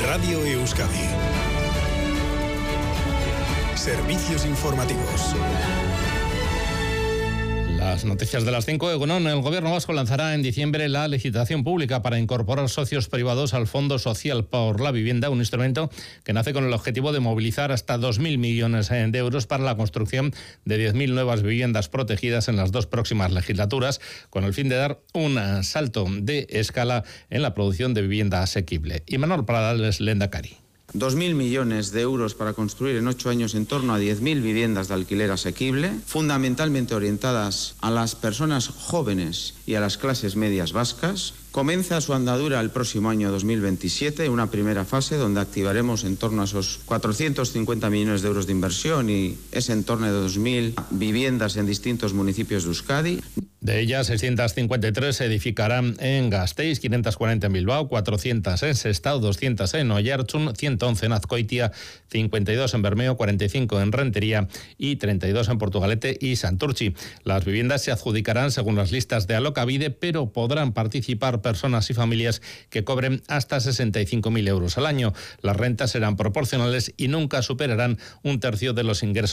Radio Euskadi. Servicios informativos. Las noticias de las 5. Egunon, el Gobierno vasco lanzará en diciembre la licitación pública para incorporar socios privados al Fondo Social por la Vivienda, un instrumento que nace con el objetivo de movilizar hasta 2.000 millones de euros para la construcción de 10.000 nuevas viviendas protegidas en las 2 próximas legislaturas, con el fin de dar un salto de escala en la producción de vivienda asequible. Imanol Pradales, Lehendakari. 2.000 millones de euros para construir en 8 años en torno a 10.000 viviendas de alquiler asequible, fundamentalmente orientadas a las personas jóvenes y a las clases medias vascas. Comienza su andadura el próximo año 2027, una primera fase donde activaremos en torno a esos 450 millones de euros de inversión y ese entorno de 2.000 viviendas en distintos municipios de Euskadi. De ellas, 653 se edificarán en Gasteiz, 540 en Bilbao, 400 en Sestao, 200 en Oiartzun, 111 en Azkoitia, 52 en Bermeo, 45 en Rentería y 32 en Portugalete y Santurtzi. Las viviendas se adjudicarán según las listas de Alokabide, pero podrán participar personas y familias que cobren hasta 65.000 euros al año. Las rentas serán proporcionales y nunca superarán un tercio de los ingresos